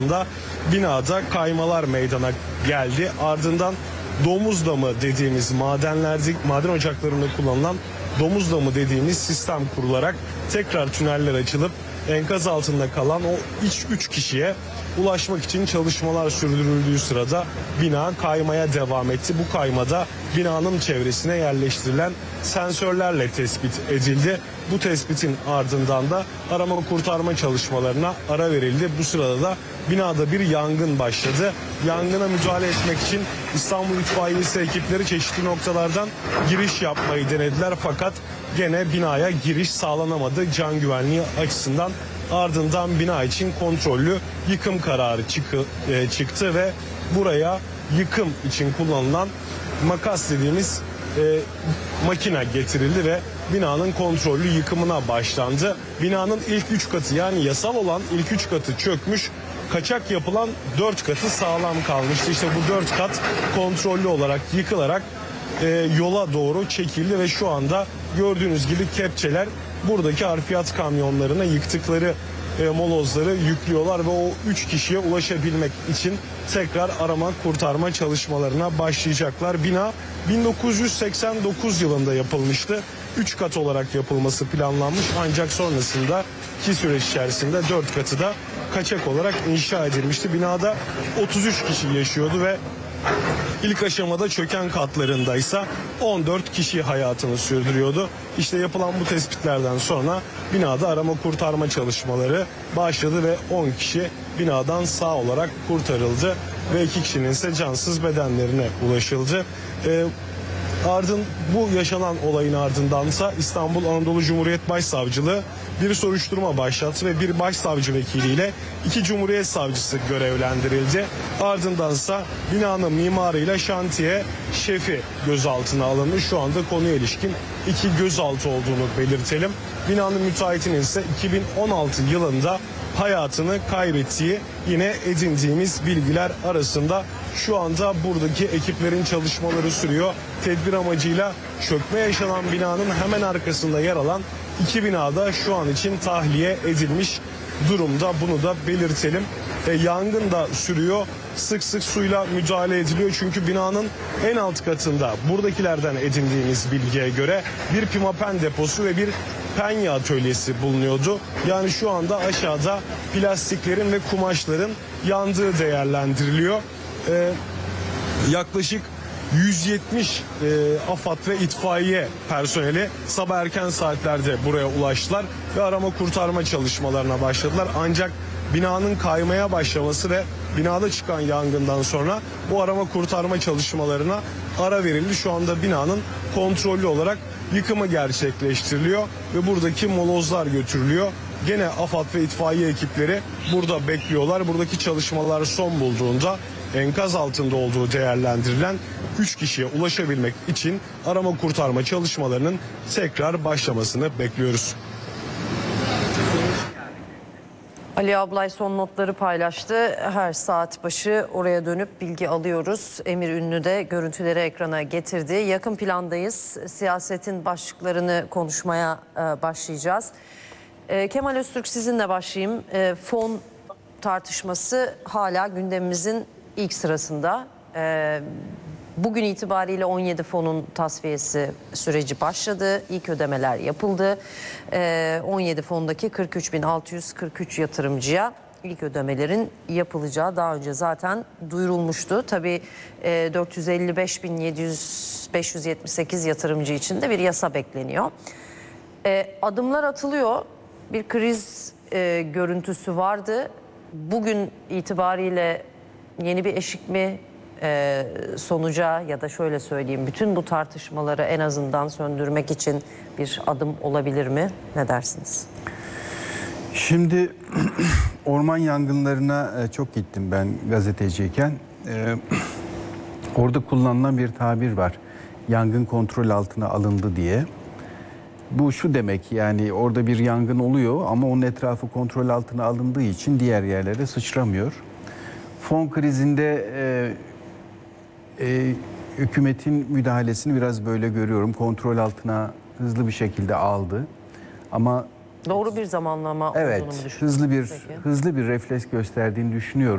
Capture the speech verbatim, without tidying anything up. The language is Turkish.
da binada kaymalar meydana geldi. Ardından domuz damı dediğimiz madenlerde, maden ocaklarında kullanılan domuz damı dediğimiz sistem kurularak tekrar tüneller açılıp enkaz altında kalan o iç üç kişiye ulaşmak için çalışmalar sürdürüldüğü sırada bina kaymaya devam etti. Bu kaymada binanın çevresine yerleştirilen sensörlerle tespit edildi. Bu tespitin ardından da arama kurtarma çalışmalarına ara verildi. Bu sırada da binada bir yangın başladı. Yangına müdahale etmek için İstanbul İtfaiyesi ekipleri çeşitli noktalardan giriş yapmayı denediler fakat gene binaya giriş sağlanamadı can güvenliği açısından. Ardından bina için kontrollü yıkım kararı çıkı, e, çıktı ve buraya yıkım için kullanılan makas dediğimiz e, makine getirildi ve binanın kontrollü yıkımına başlandı. Binanın ilk üç katı, yani yasal olan ilk üç katı çökmüş, kaçak yapılan dört katı sağlam kalmıştı. İşte bu dört kat kontrollü olarak yıkılarak e, yola doğru çekildi ve şu anda gördüğünüz gibi kepçeler buradaki harfiyat kamyonlarına yıktıkları e, molozları yüklüyorlar ve o üç kişiye ulaşabilmek için tekrar arama kurtarma çalışmalarına başlayacaklar. Bina bin dokuz yüz seksen dokuz yılında yapılmıştı. üç kat olarak yapılması planlanmış ancak sonrasında ki süreç içerisinde dört katı da kaçak olarak inşa edilmişti. Binada otuz üç kişi yaşıyordu ve İlk aşamada çöken katlarındaysa on dört kişi hayatını sürdürüyordu. İşte yapılan bu tespitlerden sonra binada arama kurtarma çalışmaları başladı ve on kişi binadan sağ olarak kurtarıldı ve iki kişinin ise cansız bedenlerine ulaşıldı. Ee, Ardın bu yaşanan olayın ardındansa İstanbul Anadolu Cumhuriyet Başsavcılığı bir soruşturma başlattı ve bir başsavcı vekiliyle iki Cumhuriyet Savcısı görevlendirildi. Ardındansa binanın mimarıyla şantiye şefi gözaltına alındı. Şu anda konuya ilişkin iki gözaltı olduğunu belirtelim. Binanın müteahhitinin ise iki bin on altı yılında hayatını kaybettiği yine edindiğimiz bilgiler arasında. Şu anda buradaki ekiplerin çalışmaları sürüyor. Tedbir amacıyla çökme yaşanan binanın hemen arkasında yer alan iki binada şu an için tahliye edilmiş durumda. Bunu da belirtelim. E, yangın da sürüyor. Sık sık suyla müdahale ediliyor. Çünkü binanın en alt katında buradakilerden edindiğimiz bilgiye göre bir pimapen deposu ve bir penye atölyesi bulunuyordu. Yani şu anda aşağıda plastiklerin ve kumaşların yandığı değerlendiriliyor. Ee, yaklaşık yüz yetmiş e, AFAD ve itfaiye personeli sabah erken saatlerde buraya ulaştılar ve arama kurtarma çalışmalarına başladılar. Ancak binanın kaymaya başlaması ve binada çıkan yangından sonra bu arama kurtarma çalışmalarına ara verildi. Şu anda binanın kontrollü olarak yıkımı gerçekleştiriliyor ve buradaki molozlar götürülüyor. Gene AFAD ve itfaiye ekipleri burada bekliyorlar. Buradaki çalışmalar son bulduğunda enkaz altında olduğu değerlendirilen üç kişiye ulaşabilmek için arama kurtarma çalışmalarının tekrar başlamasını bekliyoruz. Ali Ablay son notları paylaştı. Her saat başı oraya dönüp bilgi alıyoruz. Emir Ünlü de görüntüleri ekrana getirdi. Yakın plandayız. Siyasetin başlıklarını konuşmaya başlayacağız. Kemal Öztürk, sizinle başlayayım. Fon tartışması hala gündemimizin ilk sırasında. Bugün itibariyle on yedi fonun tasfiyesi süreci başladı. İlk ödemeler yapıldı. on yedi fondaki kırk üç bin altı yüz kırk üç yatırımcıya ilk ödemelerin yapılacağı daha önce zaten duyurulmuştu. Tabii dört yüz elli beş bin beş yüz yetmiş sekiz yatırımcı için de bir yasa bekleniyor. Adımlar atılıyor. Bir kriz görüntüsü vardı. Bugün itibariyle yeni bir eşik mi e, sonuca, ya da şöyle söyleyeyim, bütün bu tartışmaları en azından söndürmek için bir adım olabilir mi? Ne dersiniz? Şimdi orman yangınlarına çok gittim ben gazeteciyken. Ee, orada kullanılan bir tabir var. Yangın kontrol altına alındı diye. Bu şu demek, yani orada bir yangın oluyor ama onun etrafı kontrol altına alındığı için diğer yerlere sıçramıyor. Fon krizinde e, e, hükümetin müdahalesini biraz böyle görüyorum. Kontrol altına hızlı bir şekilde aldı. Ama Doğru bir zamanlama Evet, olduğunu mu düşünüyorsunuz? hızlı bir peki? hızlı bir refleks gösterdiğini düşünüyorum.